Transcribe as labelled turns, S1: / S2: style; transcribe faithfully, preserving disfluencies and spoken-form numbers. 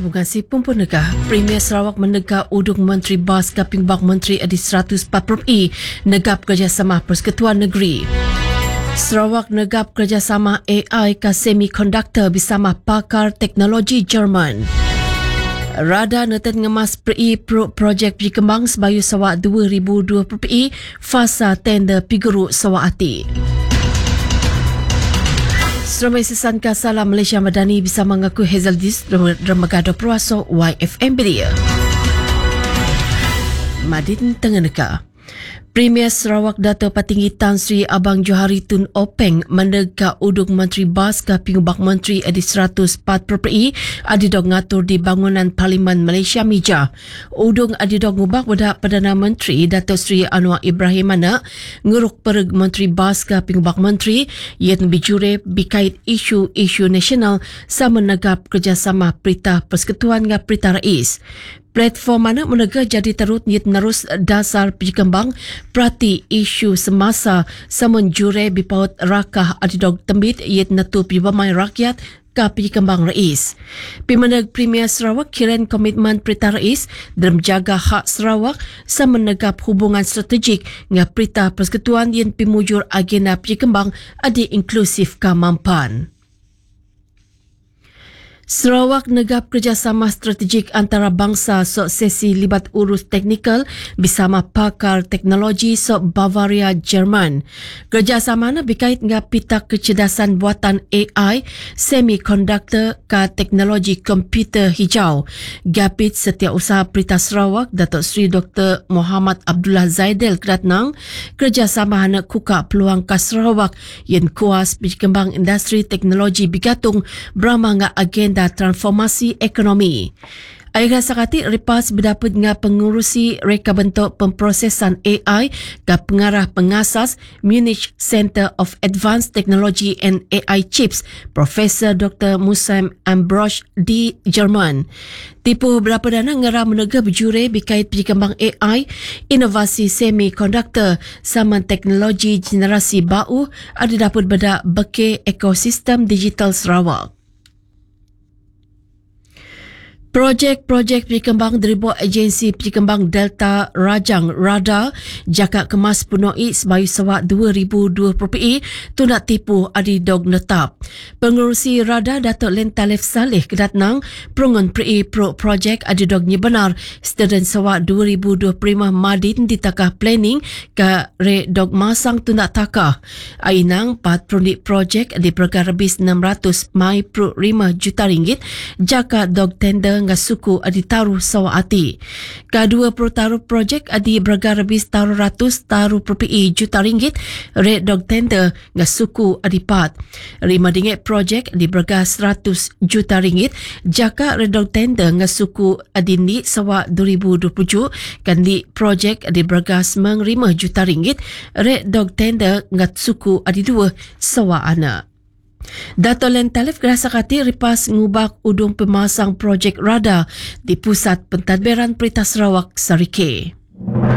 S1: Terima kasih Pumpun Negah. Premier Sarawak menegak udung Menteri Bas Kaping Bak Menteri Adi seratus empat puluh I negap kerjasama Persekutuan Negeri. Sarawak negap kerjasama A I ke semiconductor bersama pakar teknologi Jerman. Rada neten ngemas peri pro projek berkembang sebayu Sarawak dua ribu dua puluh I fasa tender Piguru Sarawak Ati. Seramai Sesan Kasala Malaysia Madani bisa mengaku Hazel Dis Remagado Perwaso Y F M Beria. Madin Tenganeka. Premier Sarawak Dato' Patinggi Tan Sri Abang Johari Tun Openg menegak udung Menteri Bas Kaping Bak Menteri Adi seratus empat puluh I adidog ngatur di bangunan Parlimen Malaysia Mija. Udung adidog ngubak pada Perdana Menteri Dato' Sri Anwar Ibrahim Anak nguruk pereg Menteri Bas Kaping Bak Menteri yang bijure bikait isu-isu nasional sama negap kerjasama Perintah Persekutuan dengan Perintah Rais. Platform mana menegak jadi terut nyit nerus dasar perkembang perhati isu semasa semenjure bipaut rakah adidog tembit yit natu pibamai rakyat ke perkembang Rais. Pimeneg Premier Sarawak kiran komitmen Perintah Rais dalam menjaga hak Sarawak semenegap hubungan strategik dengan Perintah Persekutuan yang pimujur agenda perkembang adi inklusif ke mampan. Sarawak negap kerjasama strategik antarabangsa sok sesi libat urus teknikal bersama pakar teknologi sok Bavaria Jerman. Kerjasama na berkait dengan pita kecerdasan buatan A I, semiconductor ke teknologi komputer hijau. Gapit Setiausaha Perintah Sarawak Datuk Seri Doktor Muhammad Abdullah Zaidel Kedatnang kerjasama nak kuka peluang ke Sarawak yang kuas berkembang industri teknologi bigatung beramah dengan agenda transformasi ekonomi. Air sakati ripas berdapat dengan pengurusi reka bentuk pemprosesan A I ke pengarah pengasas Munich Center of Advanced Technology and A I Chips Profesor Doktor Musam Ambrosch di Jerman. Tipu berapa dana ngara menegak berjure berkait perkembang A I, inovasi semiconductor sama teknologi generasi baru ada dapat bedak beke ekosistem digital Sarawak. Projek-projek perkembang dari buat agensi perkembang Delta Rajang Rada jaka kemas punoi sebayu Sarawak dua ribu dua puluh I tu nak tipu adi dog netap. Pengurusi Rada Datuk Len Talif Saleh kedatnang perungun pri pro projek adi dog ni benar student Sarawak dua ribu dua puluh lima madin di takah planning ke re dog masang tu nak takah. Ainang pat prunik projek di perkara bis enam ratus mai pro lima juta ringgit jaka dog tender nga suku adi taruh Sarawak Ati. Kedua pro taruh projek adi beragam lebih taruh ratus taruh perpi juta ringgit red dog tender nga suku adi pat. Lima ringgit projek adi beragam seratus juta ringgit jaka red dog tender nga suku adi ni Sarawak dua ribu dua puluh kan di projek adi beragam sembilan puluh lima juta ringgit red dog tender nga suku adi dua Sarawak anak. Dato' Len Talif kerasakati ripas ngubak udung pemasang projek radar di Pusat Pentadbiran Perintah Sarawak Sarike.